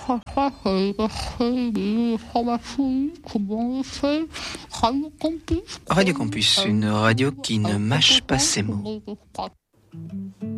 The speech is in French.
ça, c'est les informations, comment on fait, Radio Campus. Radio Campus, une radio qui ne mâche pas ses mots.